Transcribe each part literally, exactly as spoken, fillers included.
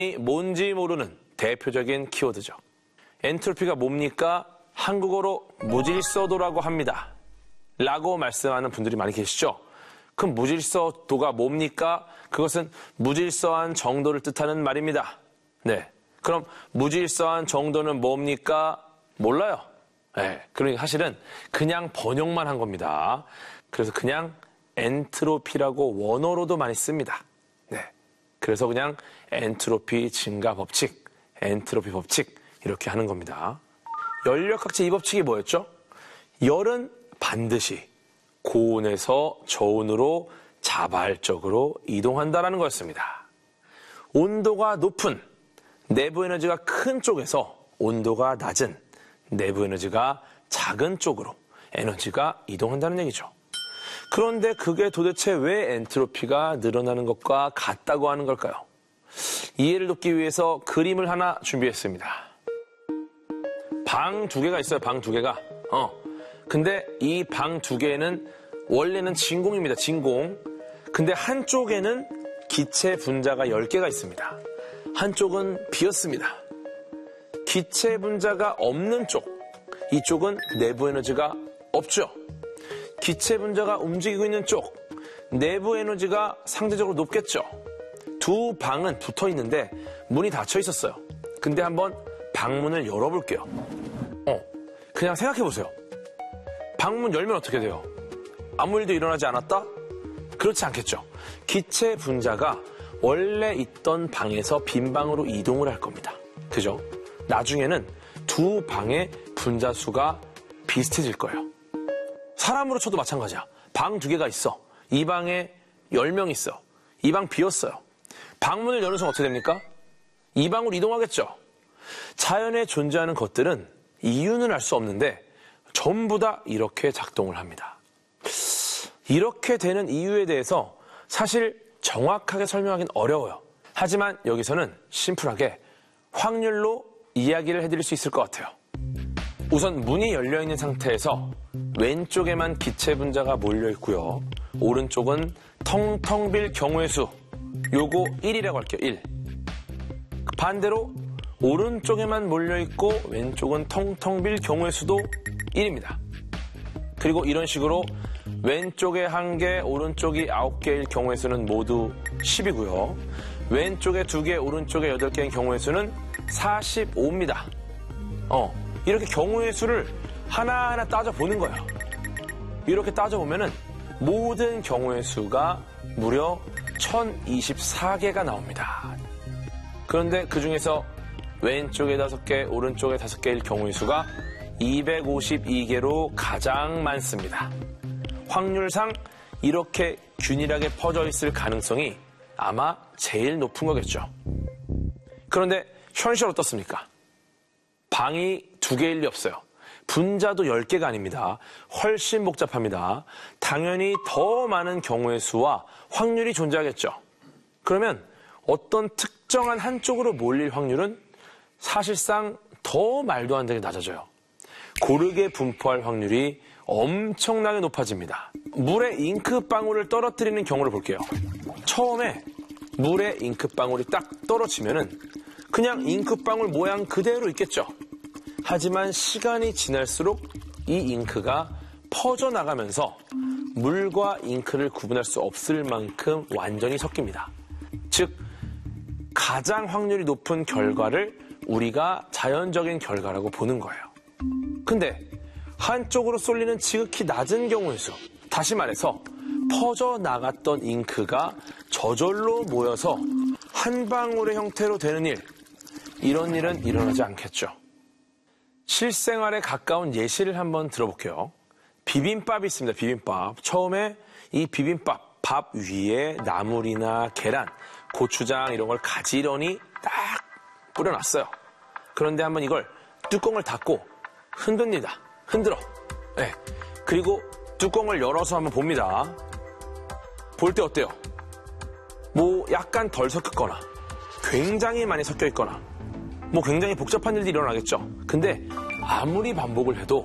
뭔지 모르는 대표적인 키워드죠. 엔트로피가 뭡니까? 한국어로 무질서도라고 합니다. 라고 말씀하는 분들이 많이 계시죠? 그럼 무질서도가 뭡니까? 그것은 무질서한 정도를 뜻하는 말입니다. 네. 그럼 무질서한 정도는 뭡니까? 몰라요. 네. 그러니까 사실은 그냥 번역만 한 겁니다. 그래서 그냥 엔트로피라고 원어로도 많이 씁니다. 네. 그래서 그냥 엔트로피 증가 법칙, 엔트로피 법칙 이렇게 하는 겁니다. 열역학제 이 법칙이 뭐였죠? 열은 반드시 고온에서 저온으로 자발적으로 이동한다는 거였습니다. 온도가 높은 내부 에너지가 큰 쪽에서 온도가 낮은 내부 에너지가 작은 쪽으로 에너지가 이동한다는 얘기죠. 그런데 그게 도대체 왜 엔트로피가 늘어나는 것과 같다고 하는 걸까요? 이해를 돕기 위해서 그림을 하나 준비했습니다. 방 두 개가 있어요. 방 두 개가. 어. 근데 이 방 두 개는 원래는 진공입니다. 진공. 근데 한쪽에는 기체 분자가 열 개가 있습니다. 한쪽은 비었습니다. 기체 분자가 없는 쪽, 이쪽은 내부 에너지가 없죠. 기체 분자가 움직이고 있는 쪽, 내부 에너지가 상대적으로 높겠죠. 두 방은 붙어 있는데 문이 닫혀 있었어요. 근데 한번 방문을 열어볼게요. 어, 그냥 생각해보세요. 방문 열면 어떻게 돼요? 아무 일도 일어나지 않았다? 그렇지 않겠죠. 기체 분자가 원래 있던 방에서 빈 방으로 이동을 할 겁니다. 그죠? 나중에는 두 방의 분자 수가 비슷해질 거예요. 사람으로 쳐도 마찬가지야. 방 두 개가 있어. 이 방에 열 명 있어. 이 방 비었어요. 방문을 여는 순간 어떻게 됩니까? 이 방으로 이동하겠죠. 자연에 존재하는 것들은 이유는 알 수 없는데 전부 다 이렇게 작동을 합니다. 이렇게 되는 이유에 대해서 사실 정확하게 설명하기는 어려워요. 하지만 여기서는 심플하게 확률로 이야기를 해드릴 수 있을 것 같아요. 우선 문이 열려있는 상태에서 왼쪽에만 기체 분자가 몰려있고요. 오른쪽은 텅텅 빌 경우의 수. 요거 일이라고 할게요. 일. 반대로 오른쪽에만 몰려있고 왼쪽은 텅텅 빌 경우의 수도 일입니다. 그리고 이런 식으로 왼쪽에 한 개, 오른쪽이 아홉 개일 경우의 수는 모두 십이고요. 왼쪽에 두 개, 오른쪽에 여덟 개인 경우의 수는 사십오입니다. 어, 이렇게 경우의 수를 하나하나 따져보는 거예요. 이렇게 따져보면은 모든 경우의 수가 무려 천이십사 개가 나옵니다. 그런데 그 중에서 왼쪽에 다섯 개, 오른쪽에 다섯 개일 경우의 수가 이백오십이 개로 가장 많습니다. 확률상 이렇게 균일하게 퍼져 있을 가능성이 아마 제일 높은 거겠죠. 그런데 현실 어떻습니까? 방이 두 개일 리 없어요. 분자도 열 개가 아닙니다. 훨씬 복잡합니다. 당연히 더 많은 경우의 수와 확률이 존재하겠죠. 그러면 어떤 특정한 한쪽으로 몰릴 확률은 사실상 더 말도 안 되게 낮아져요. 고르게 분포할 확률이 엄청나게 높아집니다. 물에 잉크방울을 떨어뜨리는 경우를 볼게요. 처음에 물에 잉크방울이 딱 떨어지면은 그냥 잉크방울 모양 그대로 있겠죠. 하지만 시간이 지날수록 이 잉크가 퍼져나가면서 물과 잉크를 구분할 수 없을 만큼 완전히 섞입니다. 즉, 가장 확률이 높은 결과를 우리가 자연적인 결과라고 보는 거예요. 근데 한쪽으로 쏠리는 지극히 낮은 경우의 수, 다시 말해서 퍼져나갔던 잉크가 저절로 모여서 한 방울의 형태로 되는 일, 이런 일은 일어나지 않겠죠. 실생활에 가까운 예시를 한번 들어볼게요. 비빔밥이 있습니다. 비빔밥. 처음에 이 비빔밥 밥 위에 나물이나 계란, 고추장 이런 걸 가지런히 딱 뿌려놨어요. 그런데 한번 이걸 뚜껑을 닫고 흔듭니다. 흔들어. 네. 그리고 뚜껑을 열어서 한번 봅니다. 볼 때 어때요? 뭐 약간 덜 섞였거나 굉장히 많이 섞여 있거나 뭐 굉장히 복잡한 일들이 일어나겠죠. 근데 아무리 반복을 해도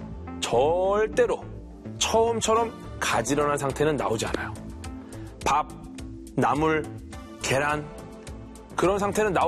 절대로 처음처럼 가지런한 상태는 나오지 않아요. 밥, 나물, 계란, 그런 상태는 나올